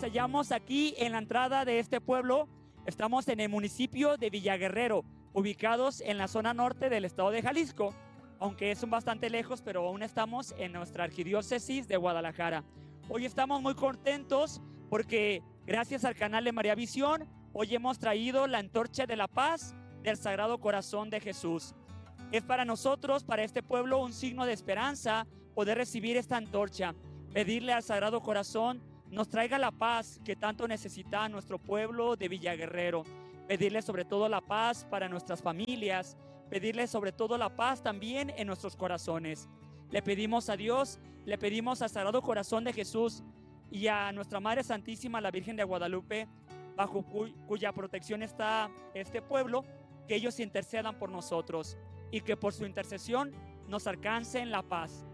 hallamos aquí en la entrada de este pueblo. Estamos en el municipio de Villaguerrero, ubicados en la zona norte del estado de Jalisco, aunque es bastante lejos, pero aún estamos en nuestra arquidiócesis de Guadalajara. Hoy estamos muy contentos porque gracias al canal de María Visión, hoy hemos traído la antorcha de la paz del Sagrado Corazón de Jesús. Es para nosotros, para este pueblo, un signo de esperanza poder recibir esta antorcha, pedirle al Sagrado Corazón nos traiga la paz que tanto necesita nuestro pueblo de Villaguerrero, pedirle sobre todo la paz para nuestras familias, pedirle sobre todo la paz también en nuestros corazones. Le pedimos a Dios, le pedimos al Sagrado Corazón de Jesús y a nuestra Madre Santísima, la Virgen de Guadalupe, bajo cuya protección está este pueblo, que ellos intercedan por nosotros y que por su intercesión nos alcancen la paz.